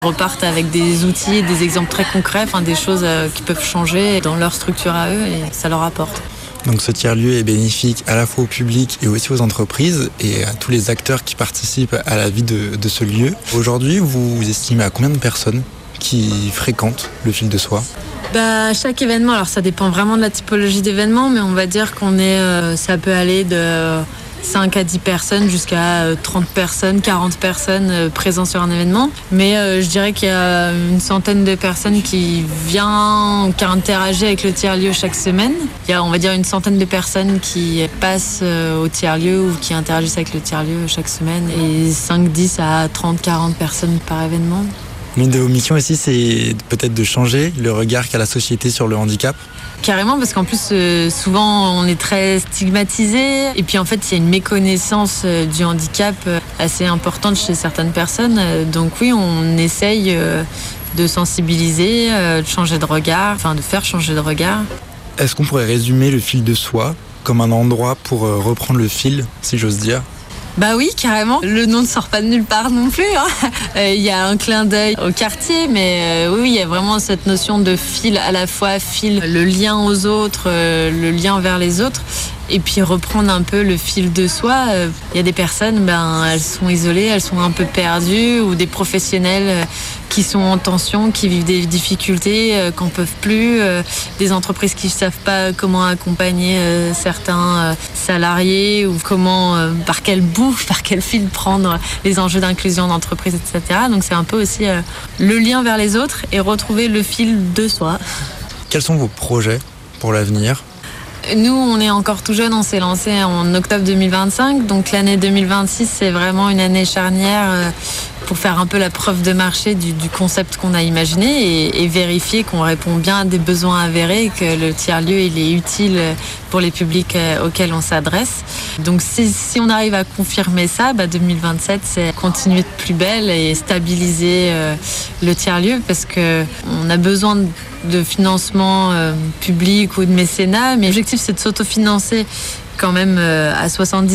repartent avec des outils et des exemples très concrets, des choses qui peuvent changer dans leur structure à eux et ça leur apporte. Donc ce tiers-lieu est bénéfique à la fois au public et aussi aux entreprises et à tous les acteurs qui participent à la vie de ce lieu. Aujourd'hui, vous estimez à combien de personnes qui fréquentent le fil de soie ? Chaque événement, alors ça dépend vraiment de la typologie d'événement, mais on va dire qu'on ça peut aller de 5 à 10 personnes jusqu'à 30 personnes, 40 personnes présentes sur un événement. Mais je dirais qu'il y a une centaine de personnes qui interagissent avec le tiers-lieu chaque semaine. Il y a, on va dire, une centaine de personnes qui passent au tiers-lieu ou qui interagissent avec le tiers-lieu chaque semaine. Et 5, 10 à 30, 40 personnes par événement. L'une de vos missions aussi, c'est peut-être de changer le regard qu'a la société sur le handicap. Carrément, parce qu'en plus, souvent, on est très stigmatisé. Et puis, en fait, il y a une méconnaissance du handicap assez importante chez certaines personnes. Donc oui, on essaye de sensibiliser, de changer de regard, de faire changer de regard. Est-ce qu'on pourrait résumer le fil de soie comme un endroit pour reprendre le fil, si j'ose dire ? Oui, carrément. Le nom ne sort pas de nulle part non plus. Il y a un clin d'œil au quartier, mais oui, il y a vraiment cette notion de fil, à la fois le lien aux autres, le lien vers les autres, et puis reprendre un peu le fil de soi. Il y a des personnes, elles sont isolées, elles sont un peu perdues, ou des professionnels qui sont en tension, qui vivent des difficultés, qu'on ne peut plus, des entreprises qui ne savent pas comment accompagner certains salariés, ou par quel bout, par quel fil prendre les enjeux d'inclusion d'entreprise, etc. Donc c'est un peu aussi le lien vers les autres et retrouver le fil de soi. Quels sont vos projets pour l'avenir ? Nous, on est encore tout jeune, on s'est lancé en octobre 2025, donc l'année 2026, c'est vraiment une année charnière pour faire un peu la preuve de marché du concept qu'on a imaginé et vérifier qu'on répond bien à des besoins avérés et que le tiers-lieu il est utile pour les publics auxquels on s'adresse. Donc si on arrive à confirmer ça, 2027, c'est continuer de plus belle et stabiliser le tiers-lieu, parce qu'on a besoin de financement public ou de mécénat, mais l'objectif c'est de s'autofinancer quand même à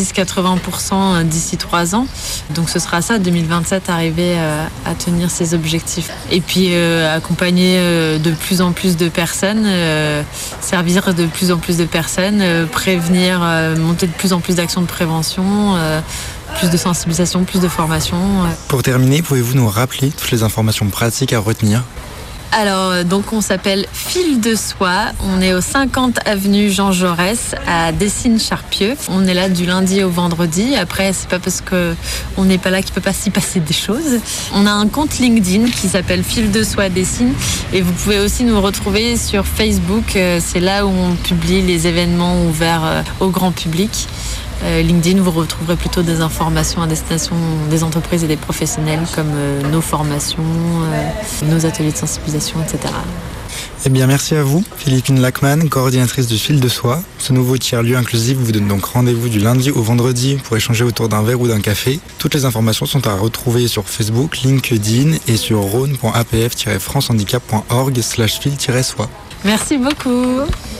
70-80% d'ici 3 ans. Donc ce sera ça, 2027, arriver à tenir ces objectifs. Et puis accompagner de plus en plus de personnes, servir de plus en plus de personnes, prévenir, monter de plus en plus d'actions de prévention, plus de sensibilisation, plus de formation. Pour terminer, pouvez-vous nous rappeler toutes les informations pratiques à retenir ? Alors, donc on s'appelle Fil de Soie. On est au 50 avenue Jean Jaurès à Dessines-Charpieu. On est là du lundi au vendredi. Après, c'est pas parce qu'on n'est pas là qu'il peut pas s'y passer des choses. On a un compte LinkedIn qui s'appelle Fil de Soie Dessine. Et vous pouvez aussi nous retrouver sur Facebook. C'est là où on publie les événements ouverts au grand public. LinkedIn, vous retrouverez plutôt des informations à destination des entreprises et des professionnels, comme nos formations, nos ateliers de sensibilisation, etc. Eh bien, merci à vous, Philippine Lachmann, coordinatrice du Fil de Soie. Ce nouveau tiers-lieu inclusif vous donne donc rendez-vous du lundi au vendredi pour échanger autour d'un verre ou d'un café. Toutes les informations sont à retrouver sur Facebook, LinkedIn et sur rhône.apf-francehandicap.org/fil-soie. Merci beaucoup.